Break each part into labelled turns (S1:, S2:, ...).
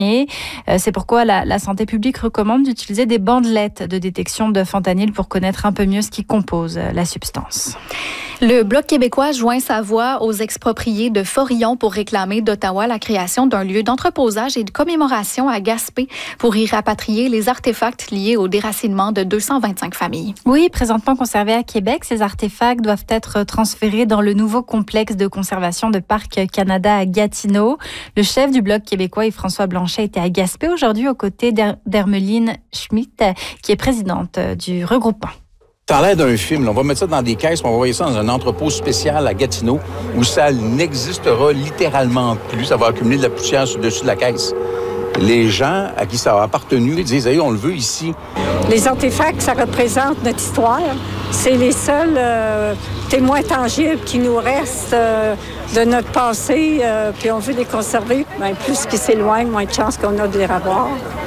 S1: C'est pourquoi la santé publique recommande d'utiliser des bandelettes de détection de fentanyl pour connaître un peu mieux ce qui compose la substance.
S2: Le Bloc québécois joint sa voix aux expropriés de Forillon pour réclamer d'Ottawa la création d'un lieu d'entreposage et de commémoration à Gaspé pour y rapatrier les artefacts liés au déracinement de 225 familles.
S1: Oui, présentement conservés à Québec, ces artefacts doivent être transférés dans le nouveau complexe de conservation de Parc Canada à Gatineau. Le chef du Bloc québécois, Yves-François Blanchet, était à Gaspé aujourd'hui aux côtés d'Hermeline Schmidt, qui est présidente du regroupement.
S3: Ça a l'air d'un film. On va mettre ça dans des caisses, on va envoyer ça dans un entrepôt spécial à Gatineau où ça n'existera littéralement plus. Ça va accumuler de la poussière sur le dessus de la caisse. Les gens à qui ça a appartenu disent « Hey, on le veut ici ».
S4: Les artefacts, ça représente notre histoire. C'est les seuls témoins tangibles qui nous restent de notre passé. Puis on veut les conserver. Bien, plus qu'ils s'éloignent, moins de chances qu'on a de les revoir.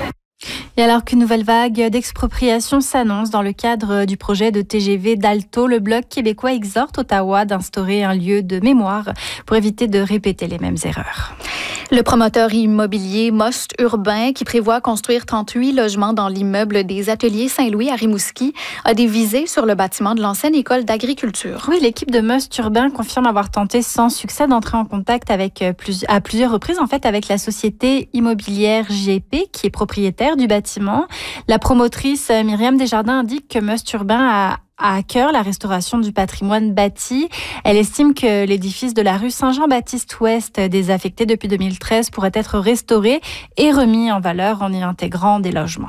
S1: Et alors qu'une nouvelle vague d'expropriation s'annonce dans le cadre du projet de TGV d'Alto, le Bloc québécois exhorte Ottawa d'instaurer un lieu de mémoire pour éviter de répéter les mêmes erreurs.
S2: Le promoteur immobilier Most Urbain, qui prévoit construire 38 logements dans l'immeuble des Ateliers Saint-Louis à Rimouski, a des visées sur le bâtiment de l'ancienne école d'agriculture.
S1: Oui, l'équipe de Most Urbain confirme avoir tenté sans succès d'entrer en contact à plusieurs reprises avec la société immobilière GP, qui est propriétaire du bâtiment. La promotrice Myriam Desjardins indique que Most Urbain a à cœur la restauration du patrimoine bâti. Elle estime que l'édifice de la rue Saint-Jean-Baptiste-Ouest, désaffecté depuis 2013, pourrait être restauré et remis en valeur en y intégrant des logements.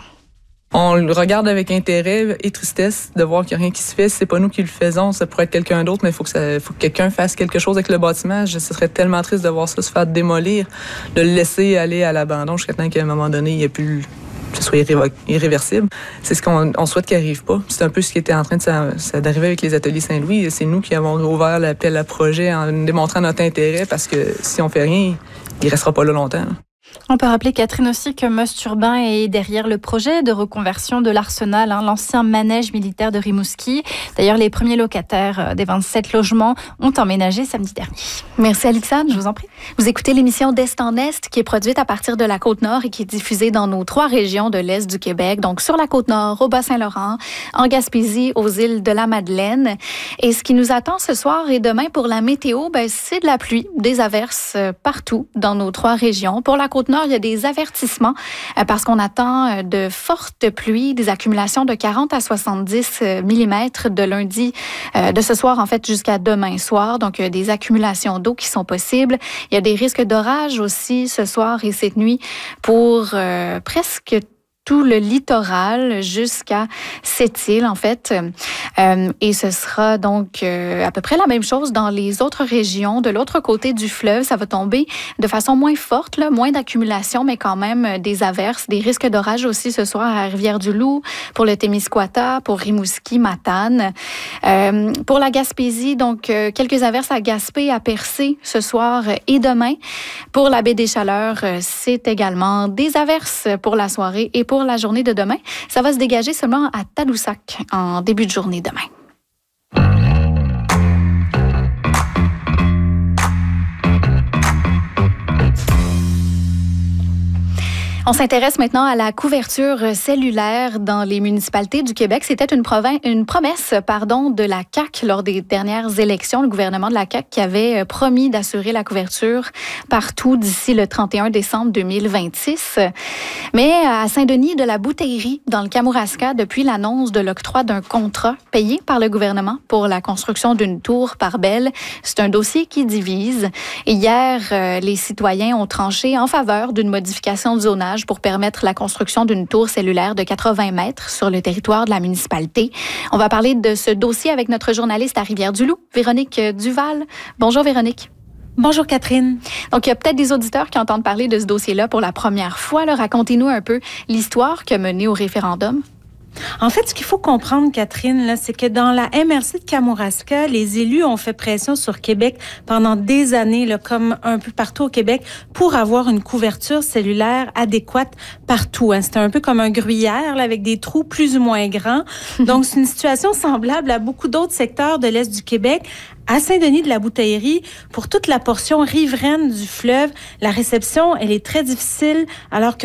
S5: On le regarde avec intérêt et tristesse de voir qu'il n'y a rien qui se fait. C'est pas nous qui le faisons, ça pourrait être quelqu'un d'autre, mais il faut que quelqu'un fasse quelque chose avec le bâtiment. Ce serait tellement triste de voir ça se faire démolir, de le laisser aller à l'abandon jusqu'à temps qu'à un moment donné, il n'y ait plus que ce soit irréversible. C'est ce qu'on souhaite qu'il n'arrive pas. C'est un peu ce qui était en train d'arriver avec les Ateliers Saint-Louis. C'est nous qui avons ouvert l'appel à projet en démontrant notre intérêt parce que si on fait rien, il ne restera pas là longtemps.
S1: On peut rappeler, Catherine, aussi que Most Urbain est derrière le projet de reconversion de l'Arsenal, l'ancien manège militaire de Rimouski. D'ailleurs, les premiers locataires des 27 logements ont emménagé samedi dernier.
S2: Merci, Alexandre.
S1: Je vous en prie.
S2: Vous écoutez l'émission d'Est en Est, qui est produite à partir de la Côte-Nord et qui est diffusée dans nos 3 régions de l'Est du Québec, donc sur la Côte-Nord, au Bas-Saint-Laurent, en Gaspésie, aux îles de la Madeleine. Et ce qui nous attend ce soir et demain pour la météo, c'est de la pluie, des averses partout dans nos 3 régions. Pour la Côte-Nord, il y a des avertissements parce qu'on attend de fortes pluies, des accumulations de 40 à 70 mm de lundi, de ce soir en fait jusqu'à demain soir. Donc, des accumulations d'eau qui sont possibles. Il y a des risques d'orage aussi ce soir et cette nuit pour presque tout le littoral jusqu'à Sept-Îles, en fait. Et ce sera donc à peu près la même chose dans les autres régions. De l'autre côté du fleuve, ça va tomber de façon moins forte, moins d'accumulation, mais quand même des averses, des risques d'orage aussi ce soir à Rivière-du-Loup, pour le Témiscouata, pour Rimouski, Matane. Pour la Gaspésie, donc quelques averses à Gaspé, à Percé ce soir et demain. Pour la baie des Chaleurs, c'est également des averses pour la soirée et pour la journée de demain. Ça va se dégager seulement à Tadoussac en début de journée demain. On s'intéresse maintenant à la couverture cellulaire dans les municipalités du Québec. C'était une promesse de la CAQ lors des dernières élections. Le gouvernement de la CAQ qui avait promis d'assurer la couverture partout d'ici le 31 décembre 2026. Mais à Saint-Denis de la Bouteillerie, dans le Kamouraska, depuis l'annonce de l'octroi d'un contrat payé par le gouvernement pour la construction d'une tour par Bell, c'est un dossier qui divise. Et hier, les citoyens ont tranché en faveur d'une modification de zonage pour permettre la construction d'une tour cellulaire de 80 mètres sur le territoire de la municipalité. On va parler de ce dossier avec notre journaliste à Rivière-du-Loup, Véronique Duval. Bonjour Véronique.
S6: Bonjour Catherine.
S2: Donc, il y a peut-être des auditeurs qui entendent parler de ce dossier-là pour la première fois. Racontez-nous un peu l'histoire qui a mené au référendum.
S6: En fait, ce qu'il faut comprendre, Catherine, là, c'est que dans la MRC de Kamouraska, les élus ont fait pression sur Québec pendant des années, là, comme un peu partout au Québec, pour avoir une couverture cellulaire adéquate partout. Hein. C'était un peu comme un gruyère là, avec des trous plus ou moins grands. Donc, c'est une situation semblable à beaucoup d'autres secteurs de l'Est du Québec. À Saint-Denis-de-la-Bouteillerie, pour toute la portion riveraine du fleuve, la réception, elle est très difficile, alors que